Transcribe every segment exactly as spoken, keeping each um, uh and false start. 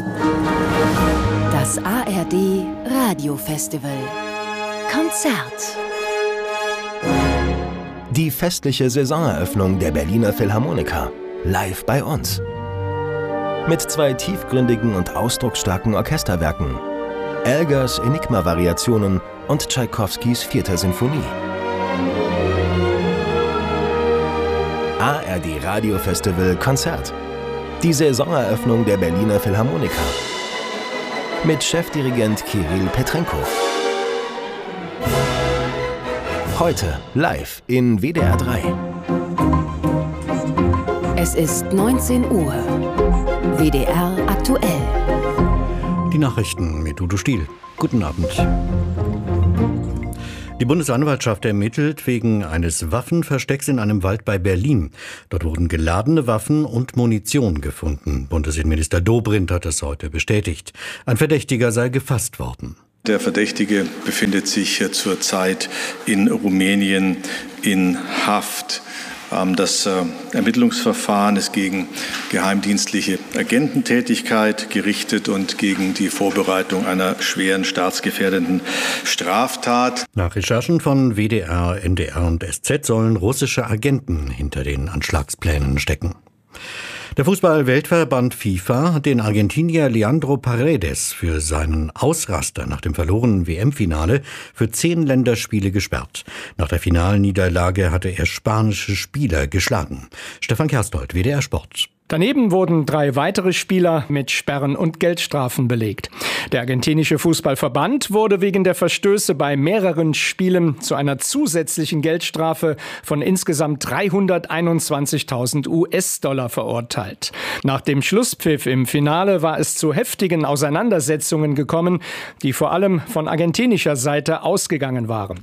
Das A R D Radiofestival Konzert. Die festliche Saisoneröffnung der Berliner Philharmoniker. Live bei uns. Mit zwei tiefgründigen und ausdrucksstarken Orchesterwerken. Elgars Enigma-Variationen und Tschaikowskis Vierter Sinfonie. A R D Radiofestival Konzert. Die Saisoneröffnung der Berliner Philharmoniker. Mit Chefdirigent Kirill Petrenko. Heute live in W D R drei. Es ist neunzehn Uhr. W D R aktuell. Die Nachrichten mit Udo Stiel. Guten Abend. Die Bundesanwaltschaft ermittelt wegen eines Waffenverstecks in einem Wald bei Berlin. Dort wurden geladene Waffen und Munition gefunden. Bundesinnenminister Dobrindt hat es heute bestätigt. Ein Verdächtiger sei gefasst worden. Der Verdächtige befindet sich zurzeit in Rumänien in Haft. Das Ermittlungsverfahren ist gegen geheimdienstliche Agententätigkeit gerichtet und gegen die Vorbereitung einer schweren staatsgefährdenden Straftat. Nach Recherchen von W D R, N D R und S Z sollen russische Agenten hinter den Anschlagsplänen stecken. Der Fußball-Weltverband FIFA hat den Argentinier Leandro Paredes für seinen Ausraster nach dem verlorenen W M-Finale für zehn Länderspiele gesperrt. Nach der Finalniederlage hatte er spanische Spieler geschlagen. Stefan Kerstold, W D R Sport. Daneben wurden drei weitere Spieler mit Sperren und Geldstrafen belegt. Der argentinische Fußballverband wurde wegen der Verstöße bei mehreren Spielen zu einer zusätzlichen Geldstrafe von insgesamt dreihunderteinundzwanzigtausend U S-Dollar verurteilt. Nach dem Schlusspfiff im Finale war es zu heftigen Auseinandersetzungen gekommen, die vor allem von argentinischer Seite ausgegangen waren.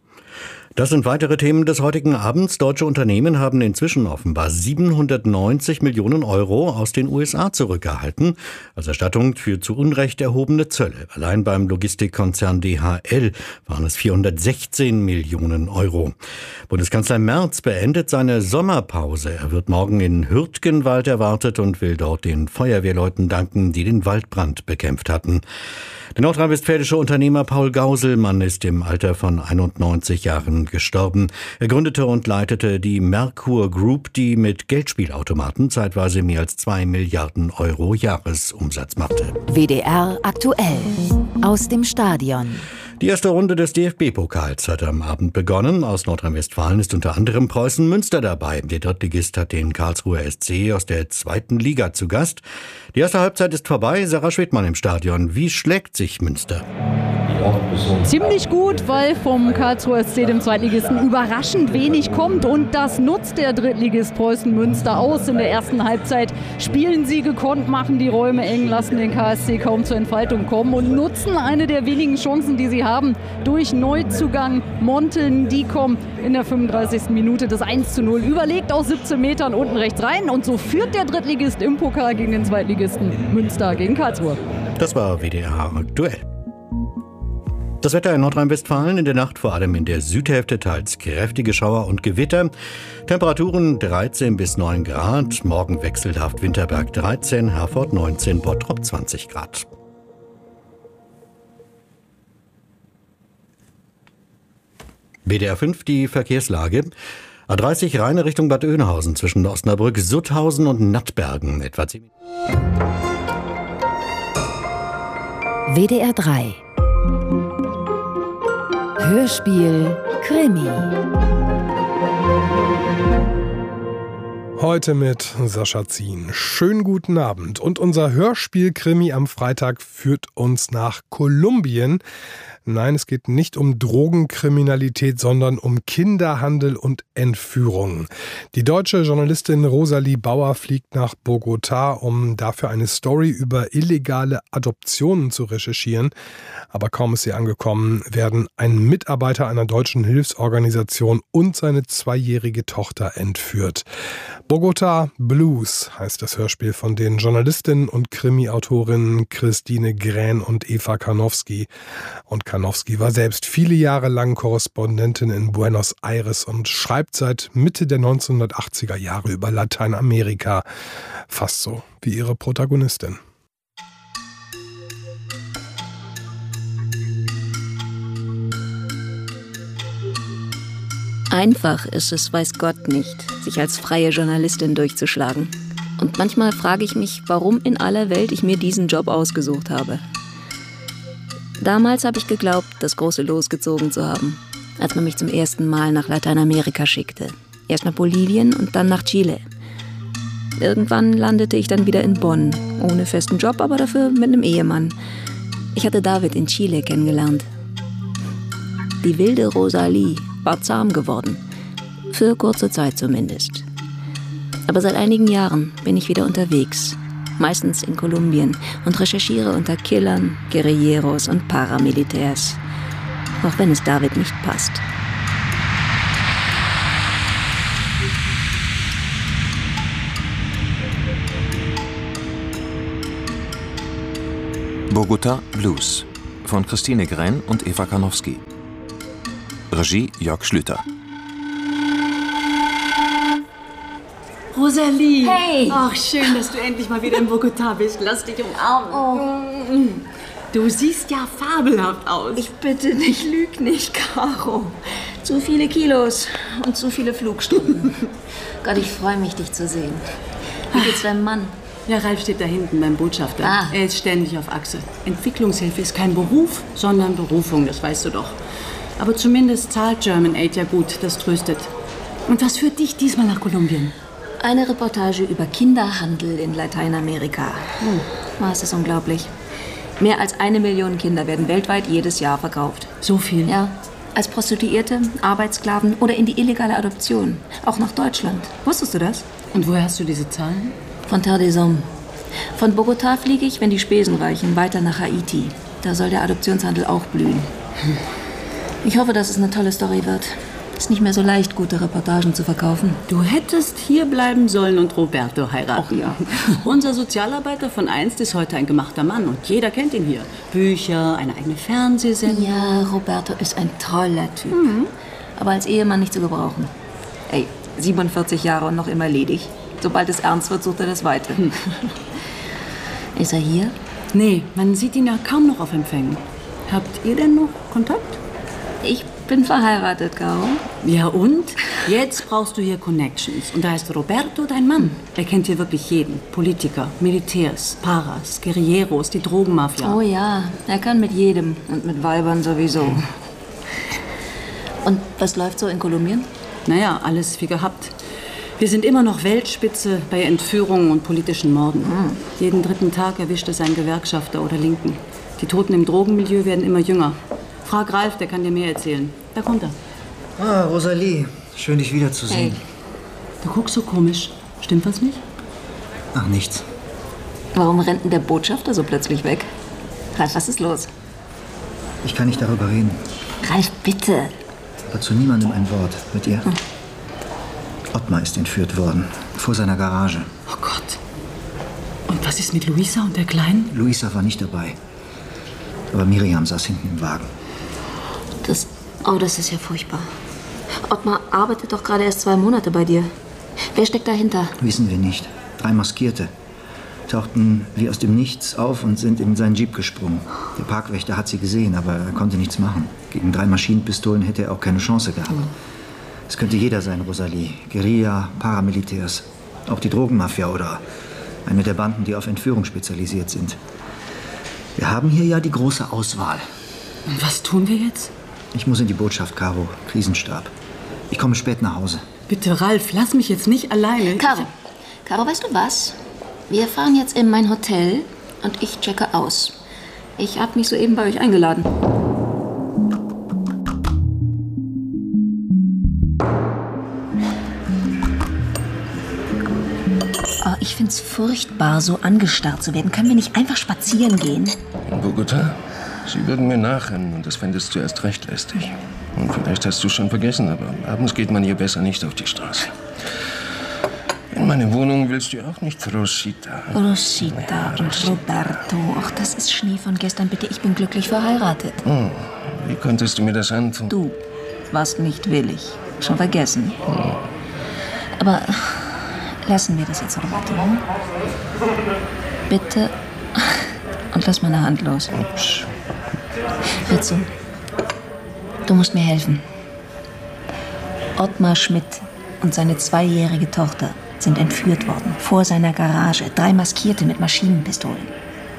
Das sind weitere Themen des heutigen Abends. Deutsche Unternehmen haben inzwischen offenbar siebenhundertneunzig Millionen Euro aus den U S A zurückgehalten, als Erstattung für zu Unrecht erhobene Zölle. Allein beim Logistikkonzern D H L waren es vierhundertsechzehn Millionen Euro. Bundeskanzler Merz beendet seine Sommerpause. Er wird morgen in Hürtgenwald erwartet und will dort den Feuerwehrleuten danken, die den Waldbrand bekämpft hatten. Der nordrhein-westfälische Unternehmer Paul Gauselmann ist im Alter von einundneunzig Jahren gestorben. Er gründete und leitete die Merkur Group, die mit Geldspielautomaten zeitweise mehr als zwei Milliarden Euro Jahresumsatz machte. W D R aktuell. Aus dem Stadion. Die erste Runde des D F B-Pokals hat am Abend begonnen. Aus Nordrhein-Westfalen ist unter anderem Preußen Münster dabei. Der Drittligist hat den Karlsruher S C aus der zweiten Liga zu Gast. Die erste Halbzeit ist vorbei. Sarah Schwedmann im Stadion. Wie schlägt sich Münster? Ziemlich gut, weil vom Karlsruher S C, dem Zweitligisten, überraschend wenig kommt. Und das nutzt der Drittligist Preußen Münster aus. In der ersten Halbzeit spielen sie gekonnt, machen die Räume eng, lassen den K S C kaum zur Entfaltung kommen und nutzen eine der wenigen Chancen, die sie haben, durch Neuzugang Montel Ndicom in der fünfunddreißigsten Minute das eins zu null überlegt aus siebzehn Metern unten rechts rein. Und so führt der Drittligist im Pokal gegen den Zweitligisten Münster gegen Karlsruhe. Das war W D R aktuell. Das Wetter in Nordrhein-Westfalen in der Nacht vor allem in der Südhälfte teils kräftige Schauer und Gewitter. Temperaturen dreizehn bis neun Grad. Morgen wechselhaft Winterberg dreizehn, Herford neunzehn, Bottrop zwanzig Grad. W D R fünf, die Verkehrslage. A dreißig Rheine Richtung Bad Oeynhausen zwischen Osnabrück, Sutthausen und Nattbergen. Etwa zehn W D R drei. Hörspiel Krimi. Heute mit Sascha Zien. Schönen guten Abend. Und unser Hörspiel Krimi am Freitag führt uns nach Kolumbien. Nein, es geht nicht um Drogenkriminalität, sondern um Kinderhandel und Entführung. Die deutsche Journalistin Rosalie Bauer fliegt nach Bogotá, um dafür eine Story über illegale Adoptionen zu recherchieren. Aber kaum ist sie angekommen, werden ein Mitarbeiter einer deutschen Hilfsorganisation und seine zweijährige Tochter entführt. Bogotá Blues heißt das Hörspiel von den Journalistinnen und Krimi-Autorinnen Christine Grähn und Eva Karnowski. Und Karnowski war selbst viele Jahre lang Korrespondentin in Buenos Aires und schreibt seit Mitte der neunzehnhundertachtziger Jahre über Lateinamerika. Fast so wie ihre Protagonistin. Einfach ist es, weiß Gott nicht, sich als freie Journalistin durchzuschlagen. Und manchmal frage ich mich, warum in aller Welt ich mir diesen Job ausgesucht habe. Damals habe ich geglaubt, das große Los gezogen zu haben, als man mich zum ersten Mal nach Lateinamerika schickte. Erst nach Bolivien und dann nach Chile. Irgendwann landete ich dann wieder in Bonn, ohne festen Job, aber dafür mit einem Ehemann. Ich hatte David in Chile kennengelernt. Die wilde Rosalie war zahm geworden, für kurze Zeit zumindest. Aber seit einigen Jahren bin ich wieder unterwegs, meistens in Kolumbien, und recherchiere unter Killern, Guerilleros und Paramilitärs. Auch wenn es David nicht passt. Bogota Blues von Christine Grenn und Eva Karnowski. Regie Jörg Schlüter. Rosalie! Hey! Ach, schön, dass du endlich mal wieder in Bogotá bist. Lass dich umarmen. Oh. Du siehst ja fabelhaft aus. Ich bitte dich, lüg nicht, Caro. Zu viele Kilos und zu viele Flugstunden. Gott, ich freue mich, dich zu sehen. Wie geht's deinem Mann? Ja, Ralf steht da hinten beim Botschafter. Ah. Er ist ständig auf Achse. Entwicklungshilfe ist kein Beruf, sondern Berufung, das weißt du doch. Aber zumindest zahlt German Aid ja gut, das tröstet. Und was führt dich diesmal nach Kolumbien? Eine Reportage über Kinderhandel in Lateinamerika. Hm. Oh, es ist unglaublich. Mehr als eine Million Kinder werden weltweit jedes Jahr verkauft. So viel? Ja. Als Prostituierte, Arbeitssklaven oder in die illegale Adoption. Auch nach Deutschland. Wusstest du das? Und woher hast du diese Zahlen? Von Terre des Hommes. Von Bogotá fliege ich, wenn die Spesen reichen, weiter nach Haiti. Da soll der Adoptionshandel auch blühen. Hm. Ich hoffe, dass es eine tolle Story wird. Ist nicht mehr so leicht, gute Reportagen zu verkaufen. Du hättest hier bleiben sollen und Roberto heiraten. Ach ja. Unser Sozialarbeiter von einst ist heute ein gemachter Mann und jeder kennt ihn hier. Bücher, eine eigene Fernsehsendung. Ja, Roberto ist ein toller Typ. Mhm. Aber als Ehemann nicht zu gebrauchen. Ey, siebenundvierzig Jahre und noch immer ledig. Sobald es ernst wird, sucht er das Weite. Hm. Ist er hier? Nee, man sieht ihn ja kaum noch auf Empfängen. Habt ihr denn noch Kontakt? Ich bin verheiratet, Caro. Ja und? Jetzt brauchst du hier Connections. Und da ist Roberto dein Mann. Der kennt hier wirklich jeden. Politiker, Militärs, Paras, Guerilleros, die Drogenmafia. Oh ja, er kann mit jedem. Und mit Weibern sowieso. Und was läuft so in Kolumbien? Naja, alles wie gehabt. Wir sind immer noch Weltspitze bei Entführungen und politischen Morden. Mhm. Jeden dritten Tag erwischt es ein Gewerkschafter oder Linken. Die Toten im Drogenmilieu werden immer jünger. Frag Ralf, der kann dir mehr erzählen. Da kommt er. Ah, Rosalie. Schön, dich wiederzusehen. Hey. Du guckst so komisch. Stimmt was nicht? Ach, nichts. Warum rennt denn der Botschafter so plötzlich weg? Ralf, was ist los? Ich kann nicht darüber reden. Ralf, bitte. Aber zu niemandem ein Wort. Mit ihr? Hm. Ottmar ist entführt worden. Vor seiner Garage. Oh Gott. Und was ist mit Luisa und der Kleinen? Luisa war nicht dabei. Aber Miriam saß hinten im Wagen. Das, oh, das ist ja furchtbar. Ottmar arbeitet doch gerade erst zwei Monate bei dir. Wer steckt dahinter? Wissen wir nicht. Drei Maskierte. Tauchten wie aus dem Nichts auf und sind in seinen Jeep gesprungen. Der Parkwächter hat sie gesehen, aber er konnte nichts machen. Gegen drei Maschinenpistolen hätte er auch keine Chance gehabt. Mhm. Es könnte jeder sein, Rosalie. Guerilla, Paramilitärs. Auch die Drogenmafia oder eine der Banden, die auf Entführung spezialisiert sind. Wir haben hier ja die große Auswahl. Und was tun wir jetzt? Ich muss in die Botschaft, Caro. Krisenstab. Ich komme spät nach Hause. Bitte, Ralf, lass mich jetzt nicht alleine. Caro, Caro, weißt du was? Wir fahren jetzt in mein Hotel und ich checke aus. Ich habe mich soeben bei euch eingeladen. Oh, ich find's furchtbar, so angestarrt zu werden. Können wir nicht einfach spazieren gehen? In Bogotá? Sie würden mir nachrennen und das fändest du erst recht lästig. Und vielleicht hast du schon vergessen, aber abends geht man hier besser nicht auf die Straße. In meine Wohnung willst du auch nicht, Rosita. Rosita ja, und Roberto. Ach, das ist Schnee von gestern. Bitte, ich bin glücklich verheiratet. Oh, wie konntest du mir das antun? Du warst nicht willig. Schon vergessen. Oh. Aber lassen wir das jetzt, Roberto. Hm? Bitte. Und lass meine Hand los. Ups. Hör zu. Du musst mir helfen. Ottmar Schmidt und seine zweijährige Tochter sind entführt worden. Vor seiner Garage. Drei Maskierte mit Maschinenpistolen.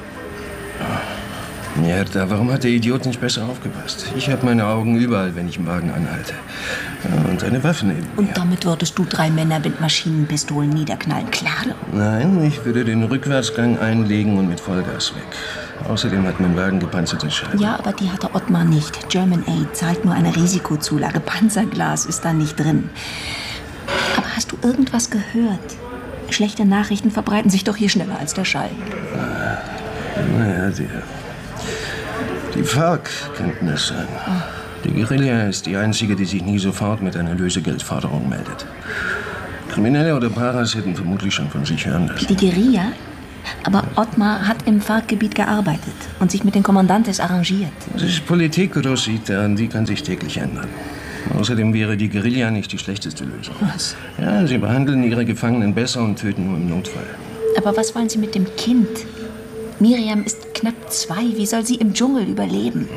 Mierda, warum hat der Idiot nicht besser aufgepasst? Ich habe meine Augen überall, wenn ich im Wagen anhalte. Ja, und eine Waffe neben mir. Und damit würdest du drei Männer mit Maschinenpistolen niederknallen, klar? Nein, ich würde den Rückwärtsgang einlegen und mit Vollgas weg. Außerdem hat mein Wagen gepanzerte Scheiben. Ja, aber die hatte Ottmar nicht. German Aid zahlt nur eine Risikozulage. Panzerglas ist da nicht drin. Aber hast du irgendwas gehört? Schlechte Nachrichten verbreiten sich doch hier schneller als der Schall. Naja, die, die FARC könnten es sein. Die Guerilla ist die einzige, die sich nie sofort mit einer Lösegeldforderung meldet. Kriminelle oder Paras hätten vermutlich schon von sich hören lassen. Die Guerilla? Aber Ottmar hat im FARC-Gebiet gearbeitet und sich mit den Kommandantes arrangiert. Das ist Politik, Rosita, und die kann sich täglich ändern. Außerdem wäre die Guerilla nicht die schlechteste Lösung. Was? Ja, sie behandeln ihre Gefangenen besser und töten nur im Notfall. Aber was wollen Sie mit dem Kind? Miriam ist knapp zwei. Wie soll sie im Dschungel überleben?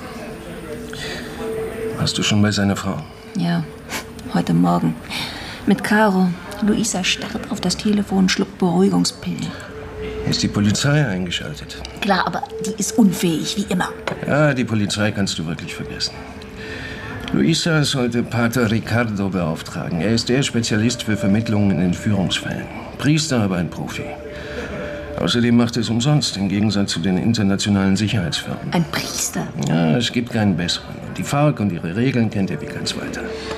Warst du schon bei seiner Frau? Ja, heute Morgen. Mit Caro. Luisa starrt auf das Telefon, schluckt Beruhigungspillen. Ist die Polizei eingeschaltet? Klar, aber die ist unfähig, wie immer. Ja, die Polizei kannst du wirklich vergessen. Luisa sollte Pater Ricardo beauftragen. Er ist der Spezialist für Vermittlungen in Entführungsfällen. Priester, aber ein Profi. Außerdem macht es umsonst, im Gegensatz zu den internationalen Sicherheitsfirmen. Ein Priester? Ja, es gibt keinen besseren. Die FARC und ihre Regeln kennt er wie kein zweiter.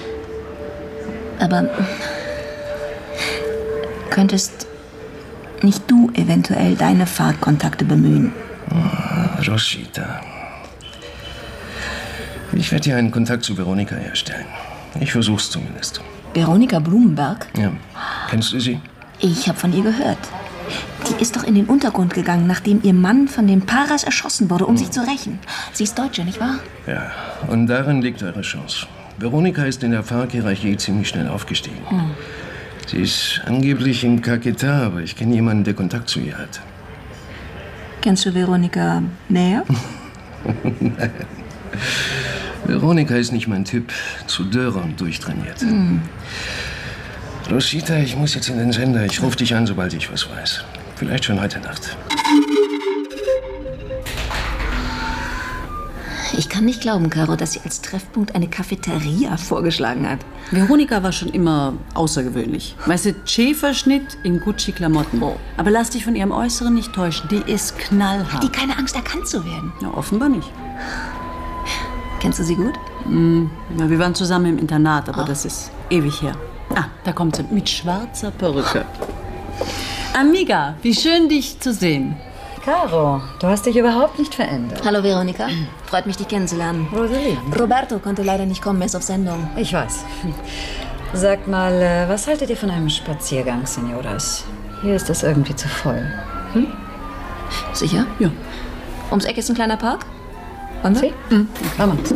Aber könntest nicht du eventuell deine FARC-Kontakte bemühen? Oh, Rosita. Ich werde dir einen Kontakt zu Veronika herstellen. Ich versuch's zumindest. Veronika Blumenberg? Ja. Kennst du sie? Ich habe von ihr gehört. Die ist doch in den Untergrund gegangen, nachdem ihr Mann von den Paras erschossen wurde, um sich zu rächen. Sie ist Deutsche, nicht wahr? Ja, und darin liegt eure Chance. Veronika ist in der FARC-Hierarchie ziemlich schnell aufgestiegen. Hm. Sie ist angeblich in Caquetá, aber ich kenne jemanden, der Kontakt zu ihr hat. Kennst du Veronika näher? Nein. Veronika ist nicht mein Typ. Zu dürr und durchtrainiert. Hm. Rosita, ich muss jetzt in den Sender. Ich rufe dich an, sobald ich was weiß. Vielleicht schon heute Nacht. Ich kann nicht glauben, Caro, dass sie als Treffpunkt eine Cafeteria vorgeschlagen hat. Veronika war schon immer außergewöhnlich. Weißt du, Schäferschnitt in Gucci-Klamotten. Oh. Aber lass dich von ihrem Äußeren nicht täuschen. Die ist knallhart. Hat die keine Angst, erkannt zu werden? Ja, offenbar nicht. Kennst du sie gut? Mm, ja, wir waren zusammen im Internat, aber oh. das ist ewig her. Ah, da kommt sie mit schwarzer Perücke. Amiga, wie schön, dich zu sehen. Caro, du hast dich überhaupt nicht verändert. Hallo Veronika, freut mich, dich kennenzulernen. Rosalie. Roberto konnte leider nicht kommen, er ist auf Sendung. Ich weiß. Sag mal, was haltet ihr von einem Spaziergang, Senoras? Hier ist das irgendwie zu voll. Hm? Sicher? Ja. Ums Eck ist ein kleiner Park. Wollen wir? Mhm. Vamos.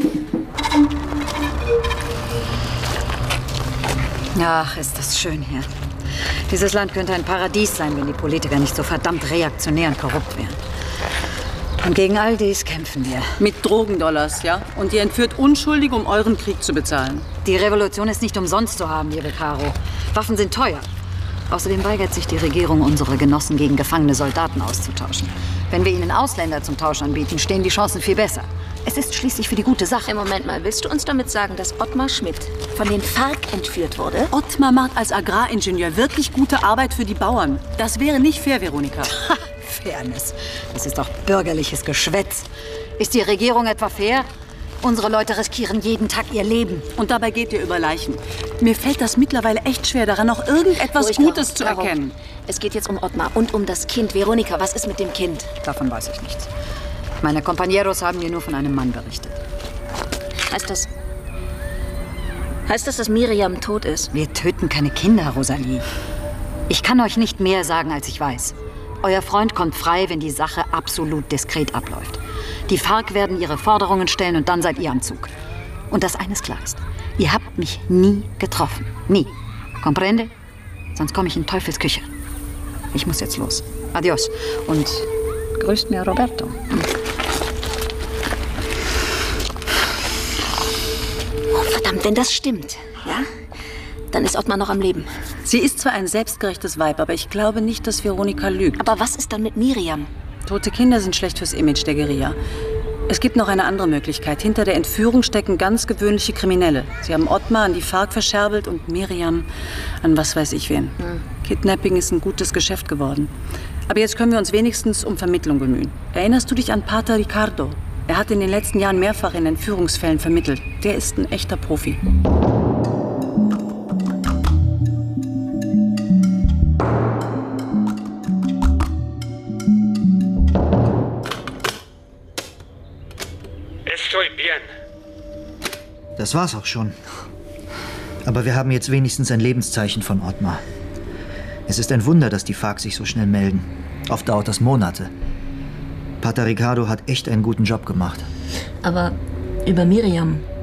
Ach, ist das schön hier. Dieses Land könnte ein Paradies sein, wenn die Politiker nicht so verdammt reaktionär und korrupt wären. Und gegen all dies kämpfen wir. Mit Drogendollars, ja? Und ihr entführt Unschuldige, um euren Krieg zu bezahlen. Die Revolution ist nicht umsonst zu haben, liebe Caro. Waffen sind teuer. Außerdem weigert sich die Regierung, unsere Genossen gegen gefangene Soldaten auszutauschen. Wenn wir ihnen Ausländer zum Tausch anbieten, stehen die Chancen viel besser. Es ist schließlich für die gute Sache. Im Moment mal, willst du uns damit sagen, dass Ottmar Schmidt von den FARC entführt wurde? Ottmar macht als Agraringenieur wirklich gute Arbeit für die Bauern. Das wäre nicht fair, Veronika. Fairness. Das ist doch bürgerliches Geschwätz. Ist die Regierung etwa fair? Unsere Leute riskieren jeden Tag ihr Leben. Und dabei geht ihr über Leichen. Mir fällt das mittlerweile echt schwer, daran noch irgendetwas Ruhig, Gutes Caro, zu Caro. erkennen. Es geht jetzt um Ottmar und um das Kind. Veronika, was ist mit dem Kind? Davon weiß ich nichts. Meine Compañeros haben mir nur von einem Mann berichtet. Heißt das... Heißt das, dass Miriam tot ist? Wir töten keine Kinder, Rosalie. Ich kann euch nicht mehr sagen, als ich weiß. Euer Freund kommt frei, wenn die Sache absolut diskret abläuft. Die FARC werden ihre Forderungen stellen und dann seid ihr am Zug. Und das eines klar ist. Ihr habt mich nie getroffen. Nie. Comprende? Sonst komme ich in Teufels Küche. Ich muss jetzt los. Adios. Und grüßt mir Roberto. Oh, verdammt, wenn das stimmt, ja? Dann ist Ottmar noch am Leben. Sie ist zwar ein selbstgerechtes Weib, aber ich glaube nicht, dass Veronika lügt. Aber was ist dann mit Miriam? Tote Kinder sind schlecht fürs Image der Guerilla. Es gibt noch eine andere Möglichkeit. Hinter der Entführung stecken ganz gewöhnliche Kriminelle. Sie haben Ottmar an die FARC verscherbelt und Miriam an was weiß ich wen. Hm. Kidnapping ist ein gutes Geschäft geworden. Aber jetzt können wir uns wenigstens um Vermittlung bemühen. Erinnerst du dich an Pater Ricardo? Er hat in den letzten Jahren mehrfach in Entführungsfällen vermittelt. Der ist ein echter Profi. Das war's auch schon. Aber wir haben jetzt wenigstens ein Lebenszeichen von Ottmar. Es ist ein Wunder, dass die FARC sich so schnell melden. Oft dauert das Monate. Pater Ricardo hat echt einen guten Job gemacht. Aber über Miriam,